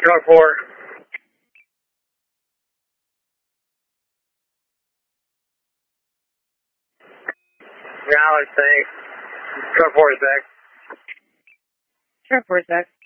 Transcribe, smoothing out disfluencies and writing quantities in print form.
Truck 4. Yeah, let's say. Truck 4 is back. Truck 4 is back.